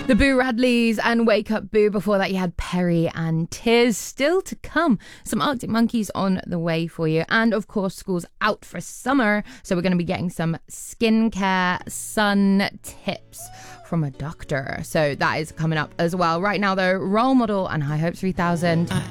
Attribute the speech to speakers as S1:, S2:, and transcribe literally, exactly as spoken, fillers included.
S1: The Boo Radleys and Wake Up Boo. Before that, you had Perry and Tears. Still to come, some Arctic Monkeys on the way for you. And of course, school's out for summer. So we're going to be getting some skincare sun tips from a doctor. So that is coming up as well. Right now, though, Role Model and High Hopes three thousand.